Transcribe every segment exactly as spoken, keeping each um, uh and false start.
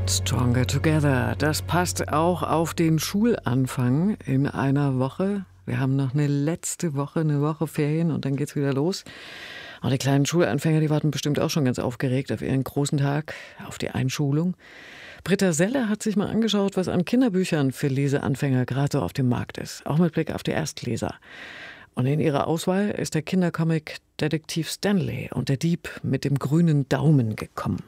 Stronger Together. Das passt auch auf den Schulanfang in einer Woche. Wir haben noch eine letzte Woche, eine Woche Ferien und dann geht's wieder los. Und die kleinen Schulanfänger, die warten bestimmt auch schon ganz aufgeregt auf ihren großen Tag, auf die Einschulung. Britta Selle hat sich mal angeschaut, was an Kinderbüchern für Leseanfänger gerade so auf dem Markt ist. Auch mit Blick auf die Erstleser. Und in ihrer Auswahl ist der Kindercomic Detektiv Stanley und der Dieb mit dem grünen Daumen gekommen.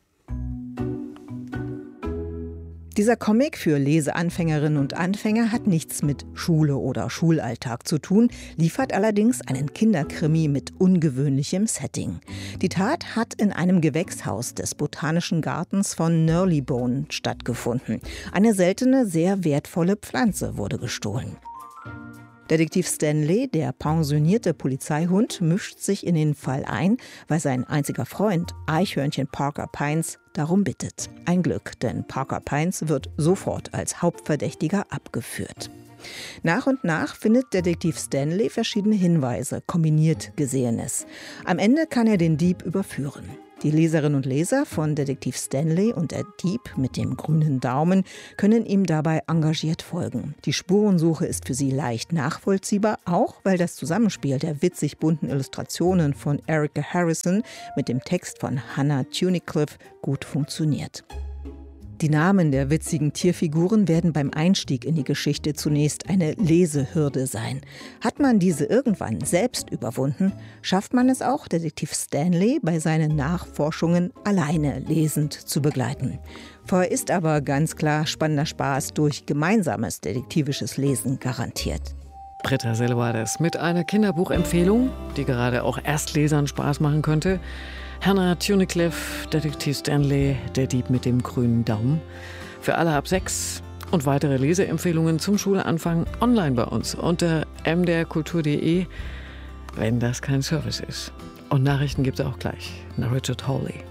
Dieser Comic für Leseanfängerinnen und Anfänger hat nichts mit Schule oder Schulalltag zu tun, liefert allerdings einen Kinderkrimi mit ungewöhnlichem Setting. Die Tat hat in einem Gewächshaus des Botanischen Gartens von Nurlybone stattgefunden. Eine seltene, sehr wertvolle Pflanze wurde gestohlen. Detektiv Stanley, der pensionierte Polizeihund, mischt sich in den Fall ein, weil sein einziger Freund, Eichhörnchen Parker Pines, darum bittet. Ein Glück, denn Parker Pines wird sofort als Hauptverdächtiger abgeführt. Nach und nach findet Detektiv Stanley verschiedene Hinweise, kombiniert Gesehenes. Am Ende kann er den Dieb überführen. Die Leserinnen und Leser von Detektiv Stanley und der Dieb mit dem grünen Daumen können ihm dabei engagiert folgen. Die Spurensuche ist für sie leicht nachvollziehbar, auch weil das Zusammenspiel der witzig bunten Illustrationen von Erica Harrison mit dem Text von Hannah Tunnicliffe gut funktioniert. Die Namen der witzigen Tierfiguren werden beim Einstieg in die Geschichte zunächst eine Lesehürde sein. Hat man diese irgendwann selbst überwunden, schafft man es auch, Detektiv Stanley bei seinen Nachforschungen alleine lesend zu begleiten. Vorher ist aber ganz klar spannender Spaß durch gemeinsames detektivisches Lesen garantiert. Britta Selle war das mit einer Kinderbuchempfehlung, die gerade auch Erstlesern Spaß machen könnte. Hannah Tunnicliffe, Detektiv Stanley, der Dieb mit dem grünen Daumen. Für alle ab sechs und weitere Leseempfehlungen zum Schulanfang online bei uns unter m d r kultur punkt d e, wenn das kein Service ist. Und Nachrichten gibt es auch gleich. Na, Richard Hawley.